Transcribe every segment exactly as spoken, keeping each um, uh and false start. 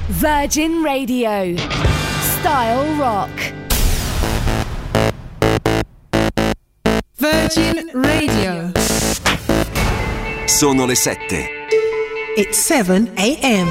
Virgin Radio. Style Rock. Virgin Radio. Sono le sette. It's seven a.m.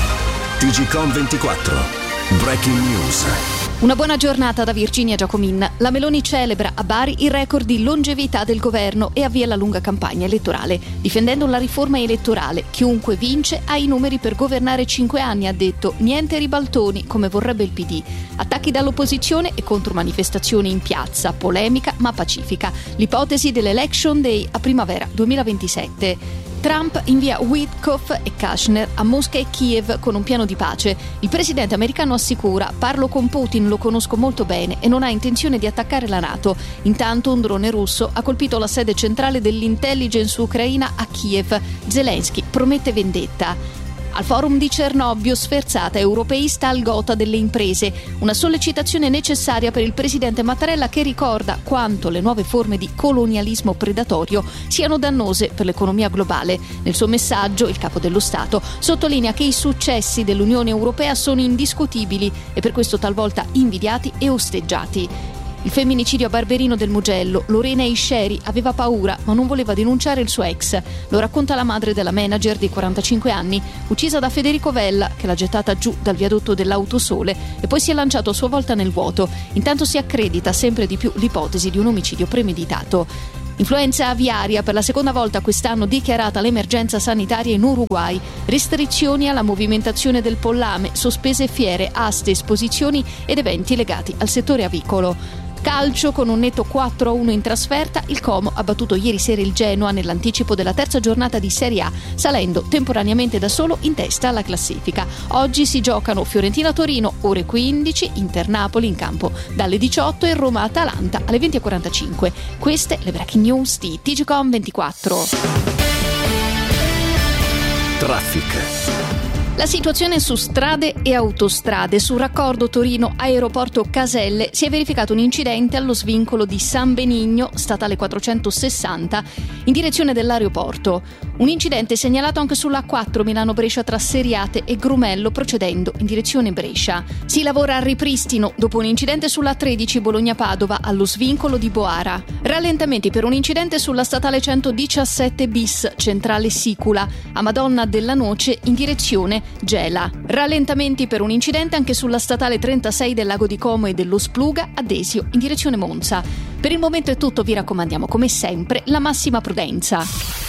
T G Com ventiquattro. Breaking News. Una buona giornata da Virginia Giacomin. La Meloni celebra a Bari il record di longevità del governo e avvia la lunga campagna elettorale. Difendendo la riforma elettorale, chiunque vince ha i numeri per governare cinque anni, ha detto. Niente ribaltoni, come vorrebbe il P D. Attacchi dall'opposizione e contromanifestazioni in piazza, polemica ma pacifica. L'ipotesi dell'Election Day a primavera duemilaventisette. Trump invia Witkoff e Kushner a Mosca e Kiev con un piano di pace. Il presidente americano assicura: parlo con Putin, lo conosco molto bene e non ha intenzione di attaccare la NATO. Intanto un drone russo ha colpito la sede centrale dell'intelligence ucraina a Kiev. Zelensky promette vendetta. Al forum di Cernobbio, sferzata europeista al gotha delle imprese. Una sollecitazione necessaria per il presidente Mattarella, che ricorda quanto le nuove forme di colonialismo predatorio siano dannose per l'economia globale. Nel suo messaggio il capo dello Stato sottolinea che i successi dell'Unione Europea sono indiscutibili e per questo talvolta invidiati e osteggiati. Il femminicidio a Barberino del Mugello. Lorena Isceri aveva paura ma non voleva denunciare il suo ex. Lo racconta la madre della manager di quarantacinque anni, uccisa da Federico Vella, che l'ha gettata giù dal viadotto dell'Autosole e poi si è lanciato a sua volta nel vuoto. Intanto si accredita sempre di più l'ipotesi di un omicidio premeditato. Influenza aviaria, per la seconda volta quest'anno dichiarata l'emergenza sanitaria in Uruguay. Restrizioni alla movimentazione del pollame, sospese fiere, aste, esposizioni ed eventi legati al settore avicolo. Calcio, con un netto quattro a uno in trasferta, il Como ha battuto ieri sera il Genoa nell'anticipo della terza giornata di Serie A, salendo temporaneamente da solo in testa alla classifica. Oggi si giocano Fiorentina-Torino, ore quindici, Inter-Napoli in campo dalle diciotto e Roma-Atalanta alle venti e quarantacinque. Queste le breaking news di T G Com ventiquattro. Traffic. La situazione su strade e autostrade. Sul raccordo Torino-Aeroporto Caselle si è verificato un incidente allo svincolo di San Benigno, statale quattrocentosessanta, in direzione dell'aeroporto. Un incidente segnalato anche sulla A quattro Milano-Brescia tra Seriate e Grumello, procedendo in direzione Brescia. Si lavora al ripristino dopo un incidente sulla A tredici Bologna-Padova allo svincolo di Boara. Rallentamenti per un incidente sulla statale centodiciassette bis, centrale Sicula, a Madonna della Noce in direzione Gela. Rallentamenti per un incidente anche sulla statale trentasei del Lago di Como e dello Spluga a Desio in direzione Monza. Per il momento è tutto, vi raccomandiamo come sempre la massima prudenza.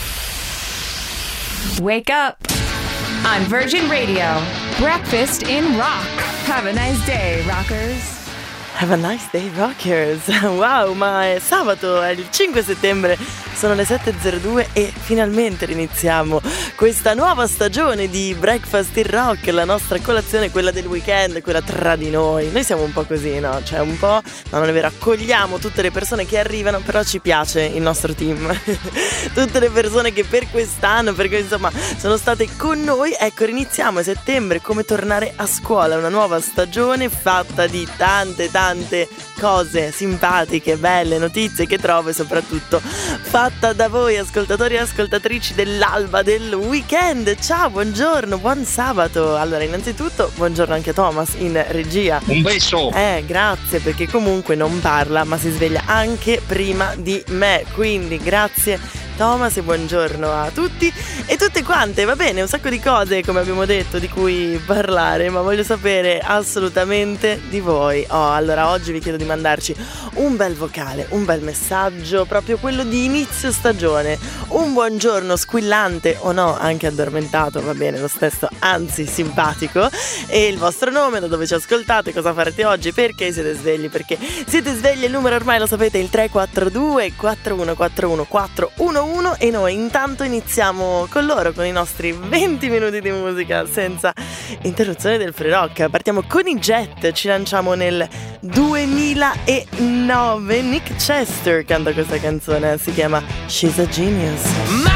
Wake up! On Virgin Radio. Breakfast in rock. Have a nice day, rockers. Have a nice day, rockers. Wow, ma è sabato, è il cinque settembre, sono le sette e zero due e finalmente riniziamo questa nuova stagione di Breakfast in Rock, la nostra colazione, quella del weekend, quella tra di noi. Noi siamo un po' così, no? Cioè un po', no, non è vero, accogliamo tutte le persone che arrivano, però ci piace il nostro team. Tutte le persone che per quest'anno, perché insomma sono state con noi. Ecco, riniziamo a settembre, come tornare a scuola, una nuova stagione fatta di tante tante tante cose simpatiche, belle, notizie che trovo e soprattutto fatta da voi ascoltatori e ascoltatrici dell'alba del weekend. Ciao, buongiorno, buon sabato. Allora, innanzitutto buongiorno anche a Thomas in regia. Un bacio. Eh, grazie, perché comunque non parla ma si sveglia anche prima di me, quindi grazie Thomas e buongiorno a tutti e tutte quante. Va bene, un sacco di cose come abbiamo detto di cui parlare, ma voglio sapere assolutamente di voi. Oh, allora oggi vi chiedo di mandarci un bel vocale, un bel messaggio, proprio quello di inizio stagione, un buongiorno squillante o no, anche addormentato, va bene lo stesso, anzi simpatico, e il vostro nome, da dove ci ascoltate, cosa farete oggi, perché siete svegli, perché siete svegli. Il numero ormai lo sapete, il tre quattro due quattro uno quattro uno quattro uno uno, e noi intanto iniziamo con loro, con i nostri venti minuti di musica senza interruzione del free rock. Partiamo con i Jet, ci lanciamo nel duemilanove. Nick Chester canta questa canzone, si chiama She's a Genius.